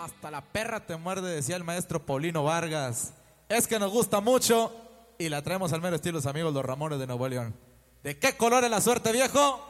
Hasta la perra te muerde, decía el maestro Paulino Vargas. Es que nos gusta mucho y la traemos al mero estilo los amigos los Ramones de Nuevo León. ¿De qué color es la suerte, viejo?